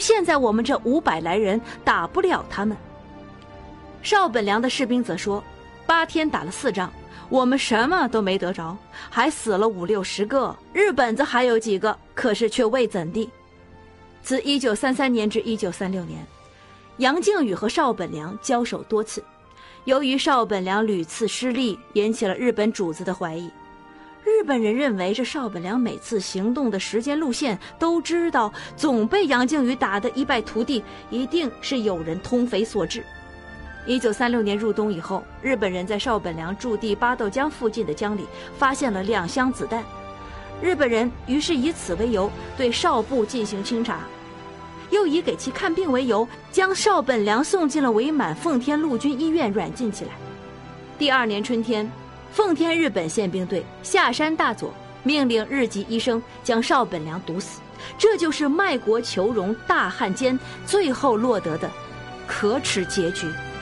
现在我们这500来人打不了他们。邵本良的士兵则说，8天打了4仗，我们什么都没得着，还死了50、60个，日本子还有几个，可是却未怎地。自1933年至1936年，杨靖宇和邵本良交手多次，由于邵本良屡次失利，引起了日本主子的怀疑。日本人认为这邵本良每次行动的时间路线都知道，总被杨靖宇打得一败涂地，一定是有人通匪所致。1936年入冬以后，日本人在邵本良驻地八斗江附近的江里发现了2箱子弹，日本人于是以此为由对邵部进行清查，又以给其看病为由，将邵本良送进了伪满奉天陆军医院软禁起来。第2年春天，奉天日本宪兵队下山大佐命令日籍医生将邵本良毒死，这就是卖国求荣大汉奸最后落得的可耻结局。